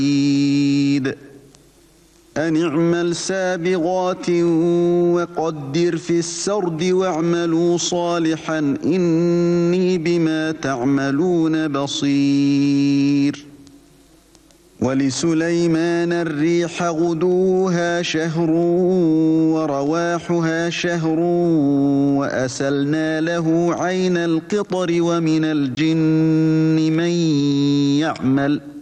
أن اعمل سابغات وقدر في السرد واعملوا صالحا إني بما تعملون بصير. ولسليمان الريح غدوها شهر ورواحها شهر وأسلنا له عين القطر ومن الجن من يعمل